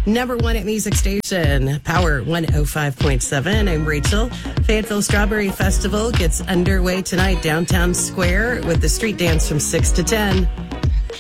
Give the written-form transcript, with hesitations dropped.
Number one at Music Station, Power 105.7. I'm Rachel. Fayetteville Strawberry Festival gets underway tonight, downtown Square, with the street dance from 6 to 10.